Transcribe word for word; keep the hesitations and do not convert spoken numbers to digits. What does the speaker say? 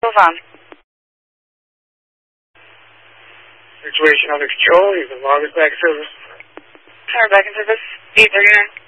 Move on. Situation under control. You can log us back in service. Turn back in service. eight thirty-nine.